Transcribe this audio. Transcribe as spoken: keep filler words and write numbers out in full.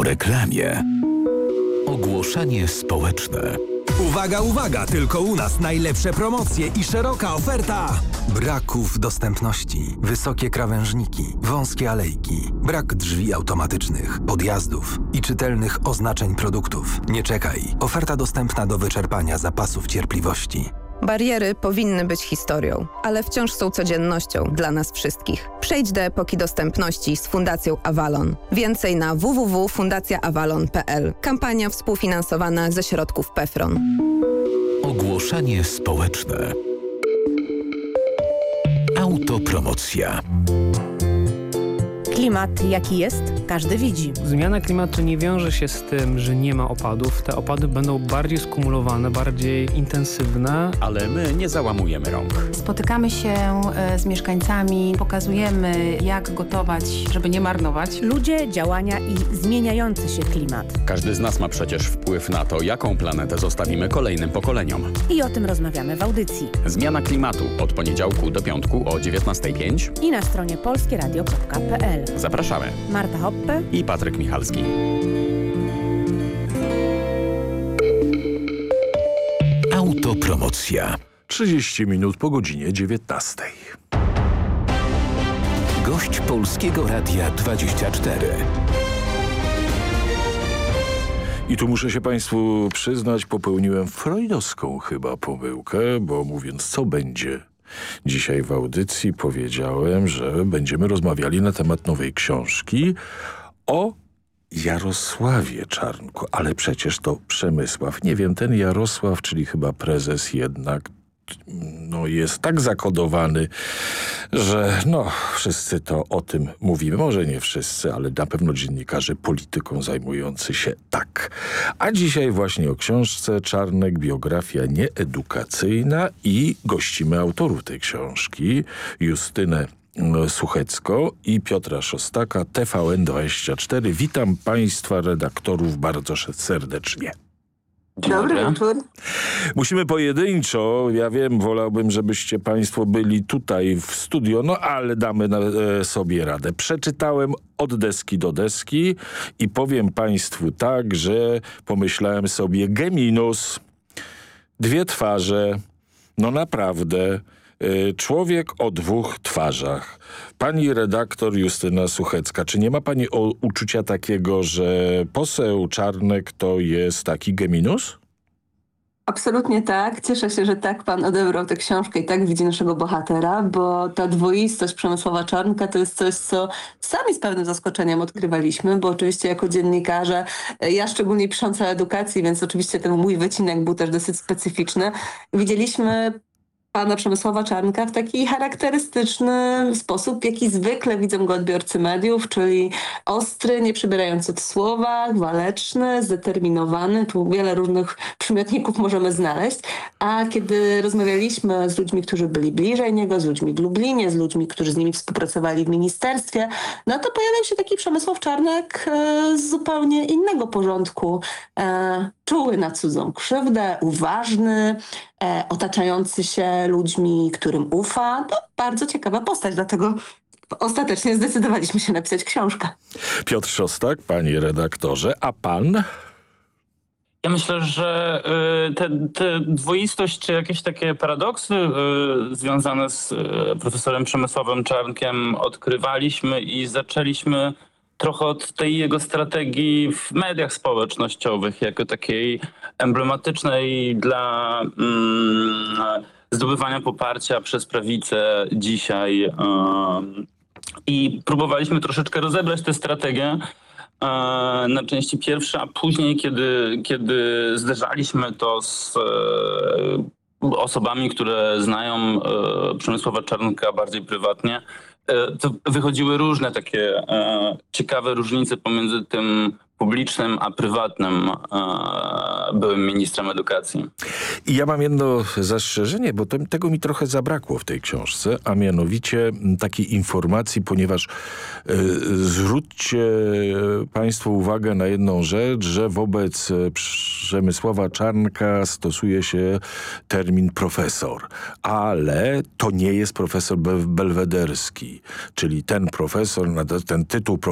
Po reklamie. Ogłoszenie społeczne. Uwaga, uwaga! Tylko u nas najlepsze promocje i szeroka oferta. Braków dostępności, wysokie krawężniki, wąskie alejki, brak drzwi automatycznych, podjazdów i czytelnych oznaczeń produktów. Nie czekaj. Oferta dostępna do wyczerpania zapasów cierpliwości. Bariery powinny być historią, ale wciąż są codziennością dla nas wszystkich. Przejdź do epoki dostępności z Fundacją Avalon. Więcej na w w w kropka fundacja avalon kropka p l. Kampania współfinansowana ze środków PEFRON. Ogłoszenie społeczne. Autopromocja. Klimat jaki jest, każdy widzi. Zmiana klimatu nie wiąże się z tym, że nie ma opadów. Te opady będą bardziej skumulowane, bardziej intensywne. Ale my nie załamujemy rąk. Spotykamy się z mieszkańcami, pokazujemy jak gotować, żeby nie marnować. Ludzie, działania i zmieniający się klimat. Każdy z nas ma przecież wpływ na to, jaką planetę zostawimy kolejnym pokoleniom. I o tym rozmawiamy w audycji. Zmiana klimatu od poniedziałku do piątku o dziewiętnastej pięć i na stronie polskie radio kropka p l. Zapraszamy. Marta Hoppe i Patryk Michalski. Autopromocja. trzydzieści minut po godzinie dziewiętnastej. Gość Polskiego Radia dwadzieścia cztery. I tu muszę się Państwu przyznać, popełniłem freudowską chyba pomyłkę, bo mówiąc co będzie dzisiaj w audycji, powiedziałem, że będziemy rozmawiali na temat nowej książki o Jarosławie Czarnku. Ale przecież to Przemysław. Nie wiem, ten Jarosław, czyli chyba prezes jednak, no jest tak zakodowany, że no wszyscy to o tym mówimy. Może nie wszyscy, ale na pewno dziennikarze polityką zajmujący się tak. A dzisiaj właśnie o książce Czarnek, biografia nieedukacyjna i gościmy autorów tej książki, Justynę Suchecką i Piotra Szostaka, T V N dwadzieścia cztery. Witam Państwa redaktorów bardzo serdecznie. Dobry wieczór. Musimy pojedynczo, ja wiem, wolałbym, żebyście Państwo byli tutaj w studio, no ale damy na, e, sobie radę. Przeczytałem od deski do deski i powiem Państwu tak, że pomyślałem sobie Geminus, dwie twarze, no naprawdę, e, człowiek o dwóch twarzach. Pani redaktor Justyna Suchecka, czy nie ma Pani o, uczucia takiego, że poseł Czarnek to jest taki Geminus? Absolutnie tak. Cieszę się, że tak pan odebrał tę książkę i tak widzi naszego bohatera, bo ta dwoistość Przemysława Czarnka to jest coś, co sami z pewnym zaskoczeniem odkrywaliśmy, bo oczywiście jako dziennikarze, ja szczególnie pisząc o edukacji, więc oczywiście ten mój wycinek był też dosyć specyficzny, widzieliśmy pana Przemysława Czarnka w taki charakterystyczny sposób, w jaki zwykle widzą go odbiorcy mediów, czyli ostry, nie przybierający w słowach, waleczny, zdeterminowany. Tu wiele różnych przymiotników możemy znaleźć. A kiedy rozmawialiśmy z ludźmi, którzy byli bliżej niego, z ludźmi w Lublinie, z ludźmi, którzy z nimi współpracowali w ministerstwie, no to pojawiał się taki Przemysław Czarnek e, z zupełnie innego porządku. E, czuły na cudzą krzywdę, uważny, e, otaczający się ludźmi, którym ufa. To bardzo ciekawa postać, dlatego ostatecznie zdecydowaliśmy się napisać książkę. Piotr Szostak, panie redaktorze, a pan? Ja myślę, że y, te, te dwoistość czy jakieś takie paradoksy y, związane z y, profesorem Przemysławem Czarnkiem odkrywaliśmy i zaczęliśmy trochę od tej jego strategii w mediach społecznościowych, jako takiej emblematycznej dla mm, zdobywania poparcia przez prawicę dzisiaj. Y, I próbowaliśmy troszeczkę rozebrać tę strategię na części pierwsze, a później, kiedy, kiedy zderzaliśmy to z osobami, które znają Przemysława Czarnka bardziej prywatnie, to wychodziły różne takie ciekawe różnice pomiędzy tym publicznym a prywatnym byłym ministrem edukacji. I ja mam jedno zastrzeżenie, bo to, tego mi trochę zabrakło w tej książce, a mianowicie takiej informacji, ponieważ y, zwróćcie Państwo uwagę na jedną rzecz, że wobec Przemysława Czarnka stosuje się termin profesor, ale to nie jest profesor belwederski, czyli ten profesor, ten tytuł